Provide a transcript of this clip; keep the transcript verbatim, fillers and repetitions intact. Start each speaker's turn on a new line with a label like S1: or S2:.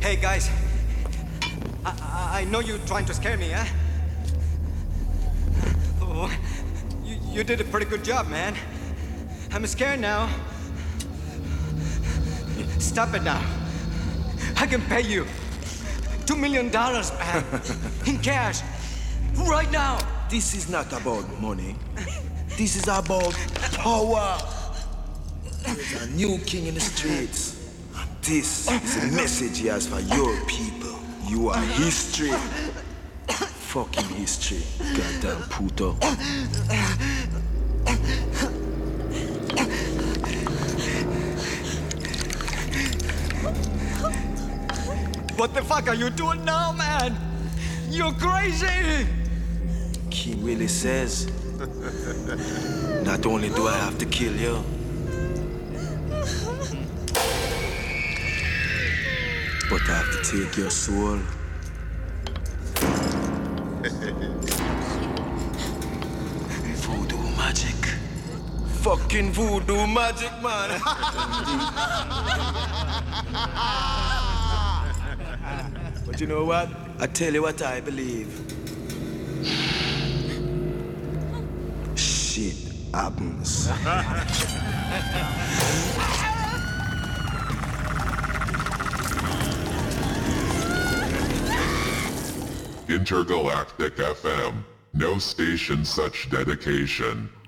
S1: Hey guys, I, I, I know you're trying to scare me, huh? Oh, you, you did a pretty good job, man. I'm scared now. Stop it now. I can pay you two million dollars, man, in cash, right now.
S2: This is not about money. This is about power. There's a new king in the streets. This is a message he has for your people. You are history. Fucking history. Goddamn puto.
S1: What the fuck are you doing now, man? You're crazy!
S2: King Willie says, not only do I have to kill you, but I have to take your soul. Voodoo magic. Fucking voodoo magic, man. But you know what? I tell you what I believe. Shit happens.
S3: Intergalactic F M. No station such dedication.